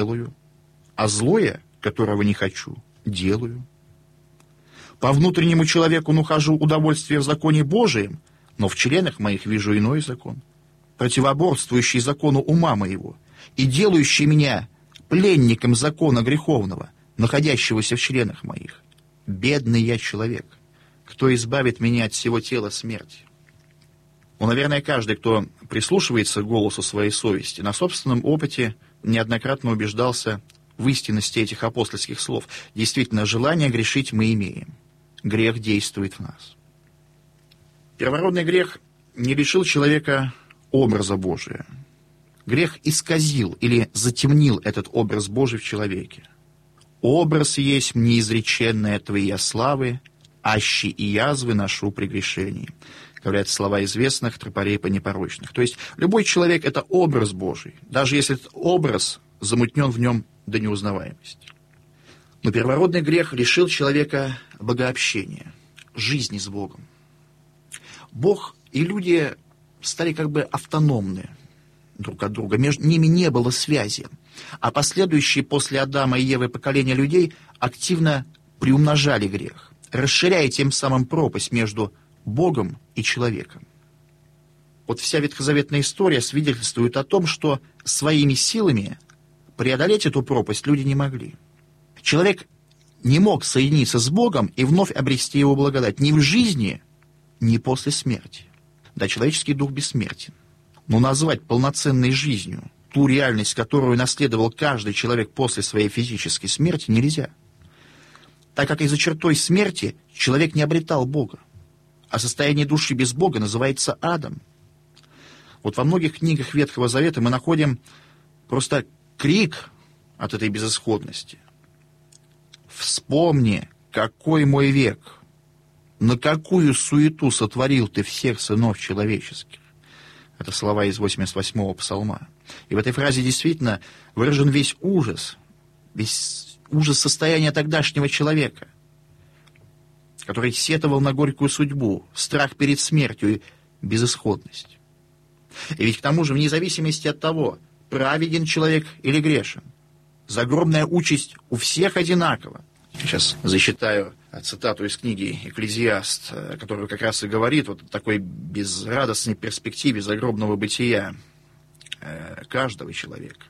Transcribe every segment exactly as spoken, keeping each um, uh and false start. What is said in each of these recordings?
делаю, а злое, которого не хочу, делаю. По внутреннему человеку нахожу удовольствие в законе Божием, но в членах моих вижу иной закон, противоборствующий закону ума моего и делающий меня пленником закона греховного, находящегося в членах моих. Бедный я человек, кто избавит меня от всего тела смерти? Ну, наверное, каждый, кто прислушивается к голосу своей совести, на собственном опыте неоднократно убеждался в истинности этих апостольских слов. Действительно, желание грешить мы имеем. Грех действует в нас. Первородный грех не лишил человека образа Божия. Грех исказил или затемнил этот образ Божий в человеке. «Образ есть неизреченная Твоя славы, аще и язвы ношу при грешении», говорят слова известных тропарей понепорочных. То есть любой человек — это образ Божий, даже если этот образ замутнен в нем до неузнаваемости. Но первородный грех лишил человека богообщения, жизни с Богом. Бог и люди стали как бы автономны друг от друга, между ними не было связи, а последующие после Адама и Евы поколения людей активно приумножали грех, расширяя тем самым пропасть между Богом и человеком. Вот вся ветхозаветная история свидетельствует о том, что своими силами преодолеть эту пропасть люди не могли. Человек не мог соединиться с Богом и вновь обрести Его благодать ни в жизни, ни после смерти. Да, человеческий дух бессмертен. Но назвать полноценной жизнью ту реальность, которую наследовал каждый человек после своей физической смерти, нельзя. Так как и за чертой смерти человек не обретал Бога. А состояние души без Бога называется адом. Вот во многих книгах Ветхого Завета мы находим просто крик от этой безысходности. «Вспомни, какой мой век, на какую суету сотворил ты всех сынов человеческих». Это слова из восемьдесят восьмого псалма. И в этой фразе действительно выражен весь ужас, весь ужас состояния тогдашнего человека, который сетовал на горькую судьбу, страх перед смертью и безысходность. И ведь к тому же, вне зависимости от того, праведен человек или грешен, загробная участь у всех одинакова. Сейчас зачитаю цитату из книги «Экклезиаст», которая как раз и говорит вот о такой безрадостной перспективе загробного бытия каждого человека.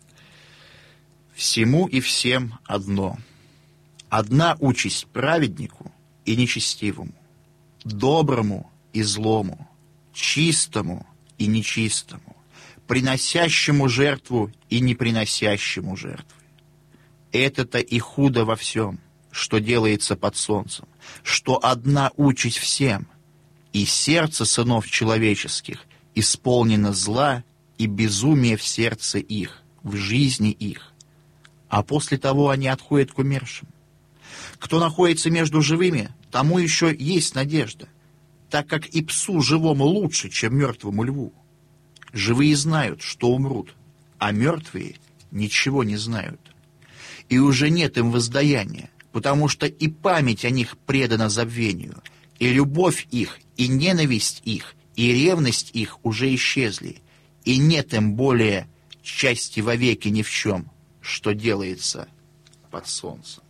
«Всему и всем одно. Одна участь праведнику и нечестивому, доброму и злому, чистому и нечистому, приносящему жертву и не приносящему жертвы. Это-то и худо во всем, что делается под солнцем, что одна участь всем, и сердце сынов человеческих исполнено зла и безумие в сердце их, в жизни их, а после того они отходят к умершим. Кто находится между живыми, тому еще есть надежда, так как и псу живому лучше, чем мертвому льву. Живые знают, что умрут, а мертвые ничего не знают. И уже нет им воздаяния, потому что и память о них предана забвению, и любовь их, и ненависть их, и ревность их уже исчезли, и нет им более части вовеки ни в чем, что делается под солнцем».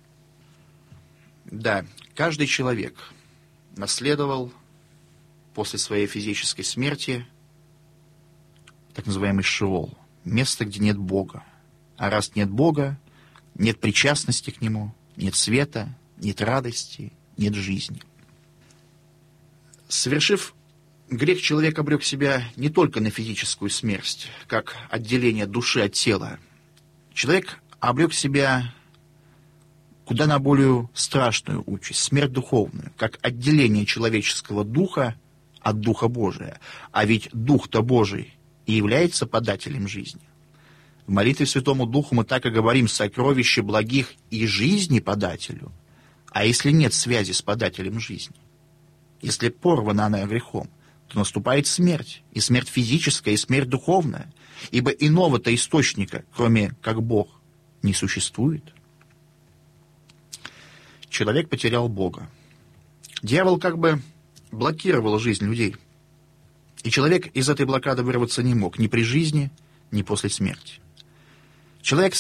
Да, каждый человек наследовал после своей физической смерти так называемый шеол, место, где нет Бога. А раз нет Бога, нет причастности к Нему, нет света, нет радости, нет жизни. Совершив грех, человек обрек себя не только на физическую смерть, как отделение души от тела. Человек обрек себя куда на более страшную участь, смерть духовную, как отделение человеческого духа от Духа Божия. А ведь Дух-то Божий и является подателем жизни. В молитве Святому Духу мы так и говорим: «Сокровище благих и жизни подателю». А если нет связи с подателем жизни, если порвана она грехом, то наступает смерть, и смерть физическая, и смерть духовная, ибо иного-то источника, кроме как Бог, не существует. Человек потерял Бога. Дьявол как бы блокировал жизнь людей, и человек из этой блокады вырваться не мог ни при жизни, ни после смерти. Человек